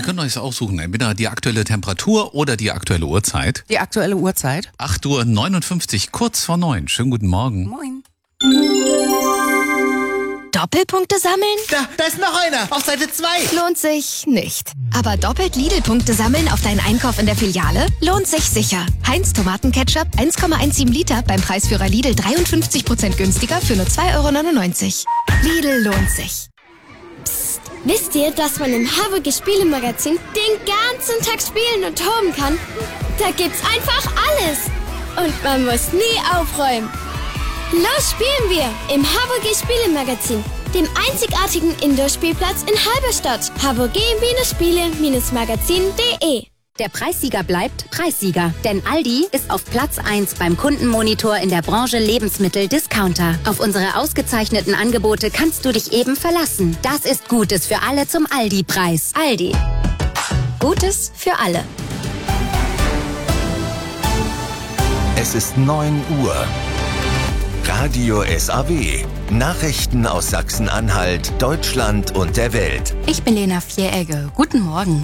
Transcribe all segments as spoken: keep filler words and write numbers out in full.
Ihr könnt euch aussuchen, entweder die aktuelle Temperatur oder die aktuelle Uhrzeit. Die aktuelle Uhrzeit? acht Uhr neunundfünfzig, kurz vor neun. Schönen guten Morgen. Moin. Doppelpunkte sammeln? Da, da ist noch einer, auf Seite zwei. Lohnt sich nicht. Aber doppelt Lidl-Punkte sammeln auf deinen Einkauf in der Filiale? Lohnt sich sicher. Heinz Tomatenketchup eins Komma siebzehn Liter beim Preisführer Lidl dreiundfünfzig Prozent günstiger für nur zwei Euro neunundneunzig. Lidl lohnt sich. Psst, wisst ihr, dass man im Haberge Spielemagazin den ganzen Tag spielen und toben kann? Da gibt's einfach alles. Und man muss nie aufräumen. Los spielen wir im Haberge Spielemagazin, dem einzigartigen Indoor-Spielplatz in Halberstadt. haberge-spiele-magazin punkt de. Der Preissieger bleibt Preissieger, denn Aldi ist auf Platz eins beim Kundenmonitor in der Branche Lebensmittel-Discounter. Auf unsere ausgezeichneten Angebote kannst du dich eben verlassen. Das ist Gutes für alle zum Aldi-Preis. Aldi. Gutes für alle. Es ist neun Uhr. Radio S A W. Nachrichten aus Sachsen-Anhalt, Deutschland und der Welt. Ich bin Lena Vieregge. Guten Morgen.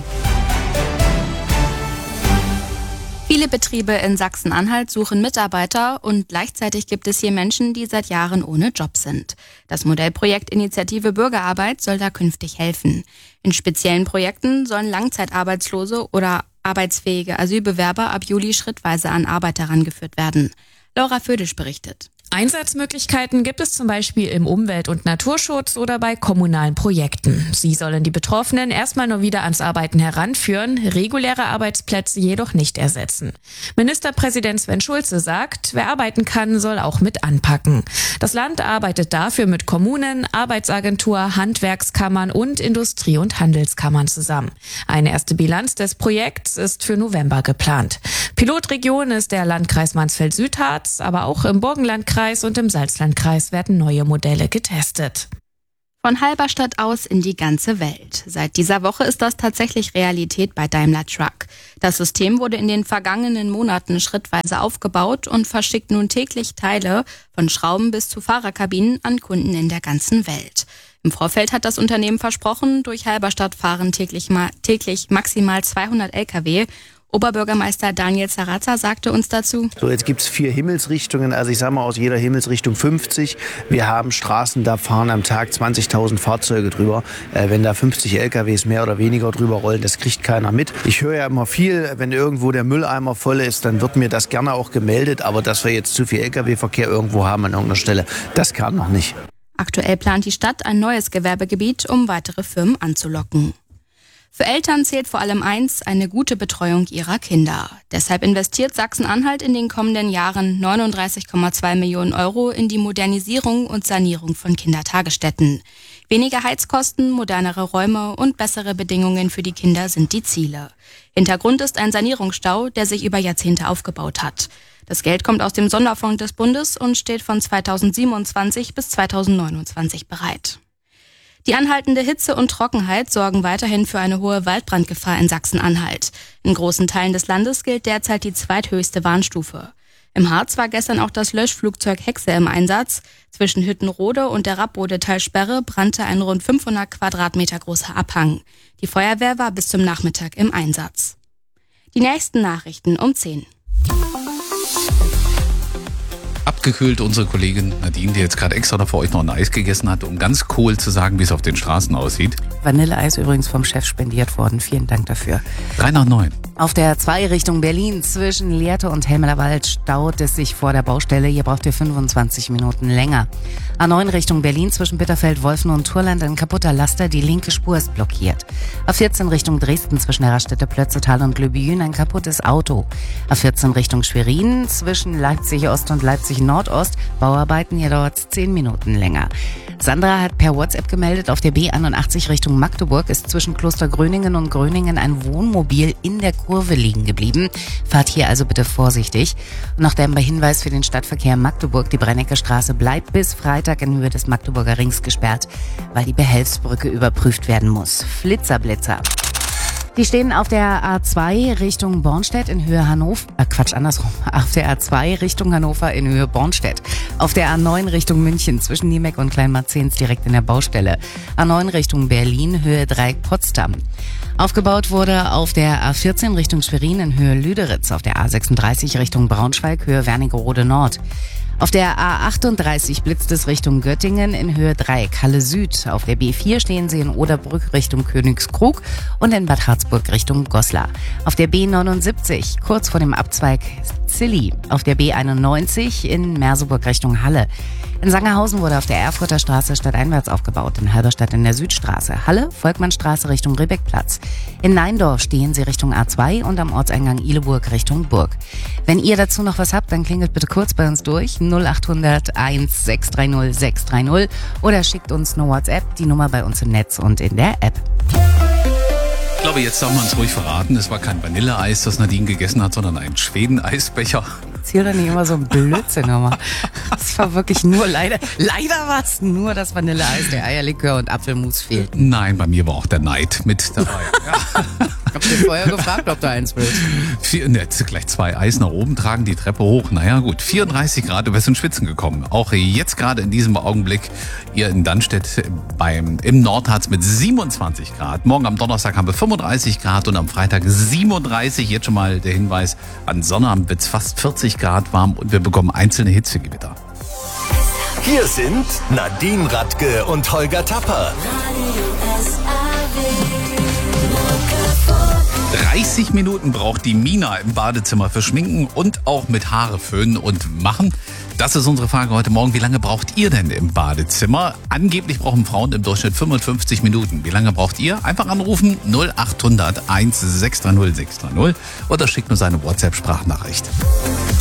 Viele Betriebe in Sachsen-Anhalt suchen Mitarbeiter und gleichzeitig gibt es hier Menschen, die seit Jahren ohne Job sind. Das Modellprojekt Initiative Bürgerarbeit soll da künftig helfen. In speziellen Projekten sollen Langzeitarbeitslose oder arbeitsfähige Asylbewerber ab Juli schrittweise an Arbeit herangeführt werden. Laura Födisch berichtet. Einsatzmöglichkeiten gibt es zum Beispiel im Umwelt- und Naturschutz oder bei kommunalen Projekten. Sie sollen die Betroffenen erstmal nur wieder ans Arbeiten heranführen, reguläre Arbeitsplätze jedoch nicht ersetzen. Ministerpräsident Sven Schulze sagt, wer arbeiten kann, soll auch mit anpacken. Das Land arbeitet dafür mit Kommunen, Arbeitsagentur, Handwerkskammern und Industrie- und Handelskammern zusammen. Eine erste Bilanz des Projekts ist für November geplant. Pilotregion ist der Landkreis Mansfeld-Südharz, aber auch im Burgenlandkreis und im Salzlandkreis werden neue Modelle getestet. Von Halberstadt aus in die ganze Welt. Seit dieser Woche ist das tatsächlich Realität bei Daimler Truck. Das System wurde in den vergangenen Monaten schrittweise aufgebaut und verschickt nun täglich Teile von Schrauben bis zu Fahrerkabinen an Kunden in der ganzen Welt. Im Vorfeld hat das Unternehmen versprochen, durch Halberstadt fahren täglich, ma- täglich maximal zweihundert L K W. Oberbürgermeister Daniel Zaraza sagte uns dazu: So, jetzt gibt es vier Himmelsrichtungen, also ich sage mal aus jeder Himmelsrichtung fünfzig. Wir haben Straßen, da fahren am Tag zwanzigtausend Fahrzeuge drüber. Äh, wenn da fünfzig L K Ws mehr oder weniger drüber rollen, das kriegt keiner mit. Ich höre ja immer viel, wenn irgendwo der Mülleimer voll ist, dann wird mir das gerne auch gemeldet. Aber dass wir jetzt zu viel L K W-Verkehr irgendwo haben an irgendeiner Stelle, das kam noch nicht. Aktuell plant die Stadt ein neues Gewerbegebiet, um weitere Firmen anzulocken. Für Eltern zählt vor allem eins, eine gute Betreuung ihrer Kinder. Deshalb investiert Sachsen-Anhalt in den kommenden Jahren neununddreißig Komma zwei Millionen Euro in die Modernisierung und Sanierung von Kindertagesstätten. Weniger Heizkosten, modernere Räume und bessere Bedingungen für die Kinder sind die Ziele. Hintergrund ist ein Sanierungsstau, der sich über Jahrzehnte aufgebaut hat. Das Geld kommt aus dem Sonderfonds des Bundes und steht von zweitausendsiebenundzwanzig bis zweitausendneunundzwanzig bereit. Die anhaltende Hitze und Trockenheit sorgen weiterhin für eine hohe Waldbrandgefahr in Sachsen-Anhalt. In großen Teilen des Landes gilt derzeit die zweithöchste Warnstufe. Im Harz war gestern auch das Löschflugzeug Hexe im Einsatz. Zwischen Hüttenrode und der Rappbode-Talsperre brannte ein rund fünfhundert Quadratmeter großer Abhang. Die Feuerwehr war bis zum Nachmittag im Einsatz. Die nächsten Nachrichten um zehn. Abgekühlt unsere Kollegin Nadine, die jetzt gerade extra für euch noch ein Eis gegessen hat, um ganz cool zu sagen, wie es auf den Straßen aussieht. Vanilleeis übrigens vom Chef spendiert worden. Vielen Dank dafür. Drei nach neun. Auf der zwei Richtung Berlin zwischen Lehrte und Helmelerwald staut es sich vor der Baustelle. Hier braucht ihr fünfundzwanzig Minuten länger. A neun Richtung Berlin zwischen Bitterfeld, Wolfen und Turland ein kaputter Laster. Die linke Spur ist blockiert. A vierzehn Richtung Dresden zwischen der Raststätte Plötzetal und Lübben ein kaputtes Auto. A vierzehn Richtung Schwerin zwischen Leipzig Ost und Leipzig Nordost. Bauarbeiten, hier dauert es zehn Minuten länger. Sandra hat per WhatsApp gemeldet, auf der B einundachtzig Richtung Magdeburg ist zwischen Kloster Gröningen und Gröningen ein Wohnmobil in der Kurve liegen geblieben. Fahrt hier also bitte vorsichtig. Und noch der Hinweis für den Stadtverkehr Magdeburg. Die Brennecke-Straße bleibt bis Freitag in Höhe des Magdeburger Rings gesperrt, weil die Behelfsbrücke überprüft werden muss. Flitzerblitzer. Die stehen auf der A zwei Richtung Bornstedt in Höhe Hannover, äh Quatsch, andersrum, auf der A zwei Richtung Hannover in Höhe Bornstedt. Auf der A neun Richtung München zwischen Niemeck und Kleinmarzens direkt in der Baustelle. A neun Richtung Berlin, Höhe Dreieck Potsdam. Aufgebaut wurde auf der A vierzehn Richtung Schwerin in Höhe Lüderitz, auf der A sechsunddreißig Richtung Braunschweig, Höhe Wernigerode Nord. Auf der A achtunddreißig blitzt es Richtung Göttingen in Höhe Dreieck Halle Süd. Auf der B vier stehen sie in Oderbrück Richtung Königskrug und in Bad Harzburg Richtung Goslar. Auf der B neunundsiebzig kurz vor dem Abzweig Zilli. Auf der B einundneunzig in Merseburg Richtung Halle. In Sangerhausen wurde auf der Erfurter Straße stadteinwärts aufgebaut, in Halberstadt in der Südstraße. Halle, Volkmannstraße Richtung Riebeckplatz. In Neindorf stehen sie Richtung A zwei und am Ortseingang Ihleburg Richtung Burg. Wenn ihr dazu noch was habt, dann klingelt bitte kurz bei uns durch null acht hundert eins sechs drei null sechs drei null oder schickt uns eine WhatsApp, die Nummer bei uns im Netz und in der App. Ich glaube, jetzt darf man es ruhig verraten. Es war kein Vanilleeis, das Nadine gegessen hat, sondern ein Schweden-Eisbecher. Erzähl doch nicht immer so ein Blödsinn nochmal. Das war wirklich nur leider, leider war es nur das Vanilleeis, der Eierlikör und Apfelmus fehlten. Nein, bei mir war auch der Neid mit dabei. Ja. Ich hab dir vorher gefragt, ob du eins willst. Vier, ne, gleich zwei Eis nach oben, tragen die Treppe hoch. Naja gut, vierunddreißig Grad, du bist in Schwitzen gekommen. Auch jetzt gerade in diesem Augenblick hier in Dannstedt beim, im Nordharz mit siebenundzwanzig Grad. Morgen am Donnerstag haben wir fünfunddreißig Grad und am Freitag siebenunddreißig. Jetzt schon mal der Hinweis, an Sonnabend wird es fast vierzig Grad warm und wir bekommen einzelne Hitzegewitter. Hier sind Nadine Radke und Holger Tapper. dreißig Minuten braucht die Mina im Badezimmer für Schminken und auch mit Haare föhnen und machen. Das ist unsere Frage heute Morgen. Wie lange braucht ihr denn im Badezimmer? Angeblich brauchen Frauen im Durchschnitt fünfundfünfzig Minuten. Wie lange braucht ihr? Einfach anrufen null acht hundert eins sechs drei null sechs drei null oder schickt uns eine WhatsApp-Sprachnachricht.